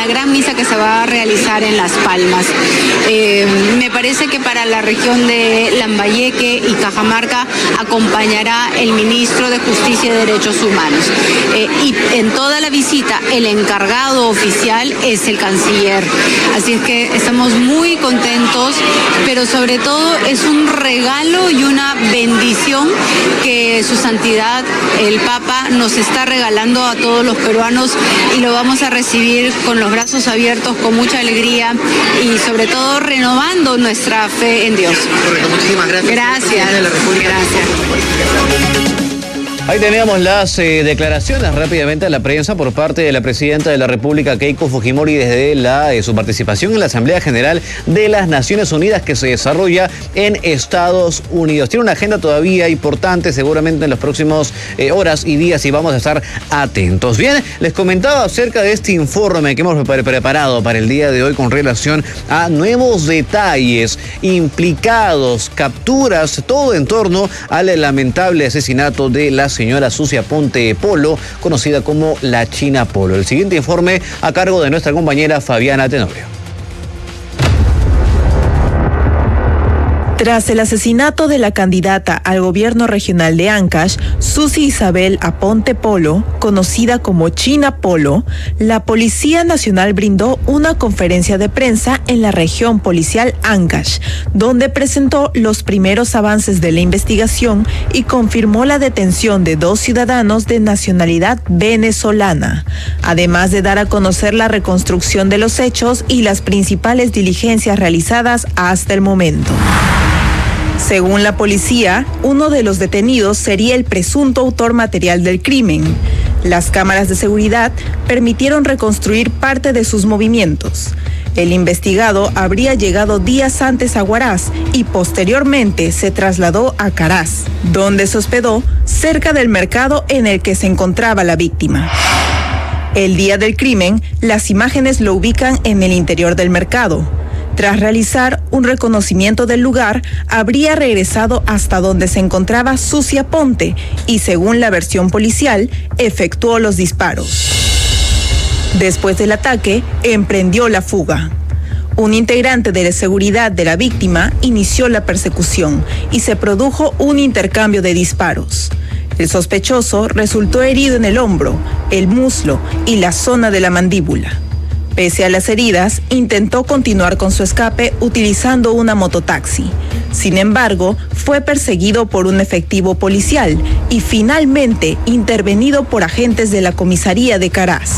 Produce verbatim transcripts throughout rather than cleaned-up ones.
la gran misa que se va a realizar en Las Palmas. Eh, me parece que para la región de Lambayeque y Cajamarca acompañará el ministro de Justicia y Derechos Humanos. Eh, y en toda la visita el encargado oficial es el canciller. Así es que estamos muy contentos, pero sobre todo es un regalo y una bendición que su santidad, el Papa, nos está regalando a todos los peruanos y lo vamos a recibir con los brazos abiertos, con mucha alegría y sobre todo renovando nuestra fe en Dios. Correcto, muchísimas gracias. Gracias. De la República. Gracias. Ahí teníamos las eh, declaraciones rápidamente a la prensa por parte de la presidenta de la República, Keiko Fujimori, desde la, eh, su participación en la Asamblea General de las Naciones Unidas que se desarrolla en Estados Unidos. Tiene una agenda todavía importante, seguramente en las próximas eh, horas y días, y vamos a estar atentos. Bien, les comentaba acerca de este informe que hemos preparado para el día de hoy con relación a nuevos detalles, implicados, capturas, todo en torno al lamentable asesinato de las señora Sucia Ponte Polo, conocida como la China Polo. El siguiente informe a cargo de nuestra compañera Fabiana Tenorio. Tras el asesinato de la candidata al gobierno regional de Ancash, Susi Isabel Aponte Polo, conocida como China Polo, la Policía Nacional brindó una conferencia de prensa en la región policial Ancash, donde presentó los primeros avances de la investigación y confirmó la detención de dos ciudadanos de nacionalidad venezolana, además de dar a conocer la reconstrucción de los hechos y las principales diligencias realizadas hasta el momento. Según la policía, uno de los detenidos sería el presunto autor material del crimen. Las cámaras de seguridad permitieron reconstruir parte de sus movimientos. El investigado habría llegado días antes a Huaraz y posteriormente se trasladó a Caraz, donde se hospedó cerca del mercado en el que se encontraba la víctima. El día del crimen, las imágenes lo ubican en el interior del mercado. Tras realizar un reconocimiento del lugar, habría regresado hasta donde se encontraba Sucia Ponte y, según la versión policial, efectuó los disparos. Después del ataque, emprendió la fuga. Un integrante de la seguridad de la víctima inició la persecución y se produjo un intercambio de disparos. El sospechoso resultó herido en el hombro, el muslo y la zona de la mandíbula. Pese a las heridas, intentó continuar con su escape utilizando una mototaxi. Sin embargo, fue perseguido por un efectivo policial y finalmente intervenido por agentes de la comisaría de Caraz.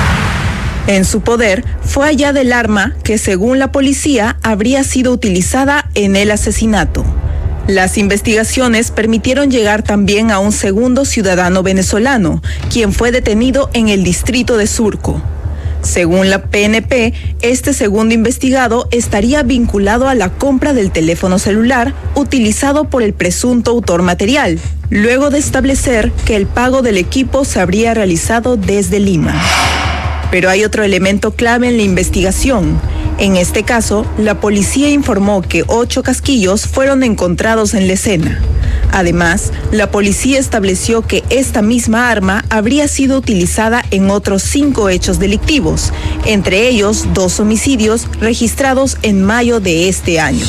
En su poder fue hallada el arma que, según la policía, habría sido utilizada en el asesinato. Las investigaciones permitieron llegar también a un segundo ciudadano venezolano, quien fue detenido en el distrito de Surco. Según la P N P, este segundo investigado estaría vinculado a la compra del teléfono celular utilizado por el presunto autor material, luego de establecer que el pago del equipo se habría realizado desde Lima. Pero hay otro elemento clave en la investigación. En este caso, la policía informó que ocho casquillos fueron encontrados en la escena. Además, la policía estableció que esta misma arma habría sido utilizada en otros cinco hechos delictivos, entre ellos dos homicidios registrados en mayo de este año.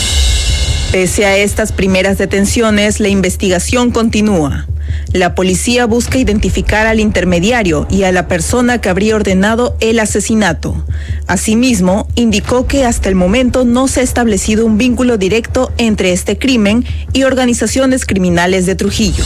Pese a estas primeras detenciones, la investigación continúa. La policía busca identificar al intermediario y a la persona que habría ordenado el asesinato. Asimismo, indicó que hasta el momento no se ha establecido un vínculo directo entre este crimen y organizaciones criminales de Trujillo.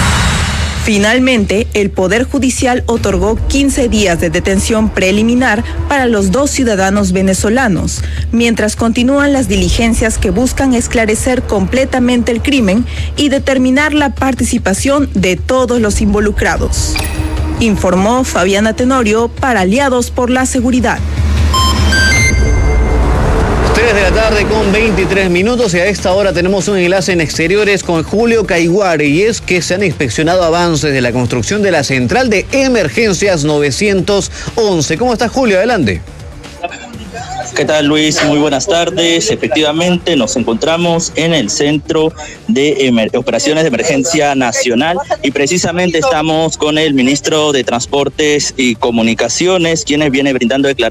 Finalmente, el Poder Judicial otorgó quince días de detención preliminar para los dos ciudadanos venezolanos, mientras continúan las diligencias que buscan esclarecer completamente el crimen y determinar la participación de todos los involucrados. Informó Fabiana Tenorio para Aliados por la Seguridad. tres de la tarde con veintitrés minutos y a esta hora tenemos un enlace en exteriores con Julio Caiguari, y es que se han inspeccionado avances de la construcción de la central de emergencias novecientos once. ¿Cómo estás, Julio? Adelante. ¿Qué tal, Luis? Muy buenas tardes. Efectivamente, nos encontramos en el Centro de Emer- Operaciones de Emergencia Nacional y precisamente estamos con el ministro de Transportes y Comunicaciones, quien viene brindando declaraciones